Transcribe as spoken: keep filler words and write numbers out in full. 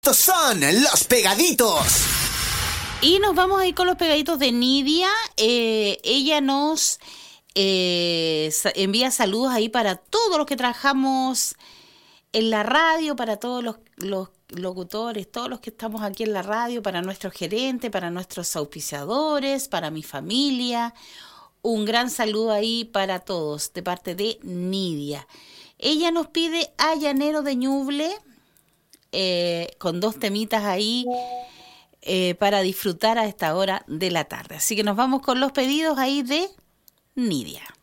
Estos son los pegaditos. Y nos vamos a ir con los pegaditos de Nidia. Eh, ella nos eh, envía saludos ahí para todos los que trabajamos en la radio, para todos los, los locutores, todos los que estamos aquí en la radio, para nuestro gerente, para nuestros auspiciadores, para mi familia. Un gran saludo ahí para todos de parte de Nidia. Ella nos pide a Llanero de Ñuble, eh, con dos temitas ahí eh, para disfrutar a esta hora de la tarde. Así que nos vamos con los pedidos ahí de Nidia.